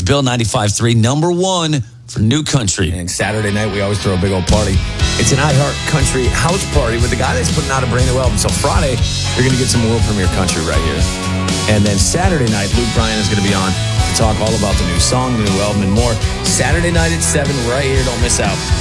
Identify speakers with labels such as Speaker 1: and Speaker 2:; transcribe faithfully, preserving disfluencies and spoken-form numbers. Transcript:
Speaker 1: Bill ninety-five point three, number one for new country.
Speaker 2: And Saturday night, we always throw a big old party. It's an iHeart Country house party with the guy that's putting out a brand new album. So Friday, you're going to get some world premiere country right here. And then Saturday night, Luke Bryan is going to be on to talk all about the new song, the new album, and more. Saturday night at seven right here. Don't miss out.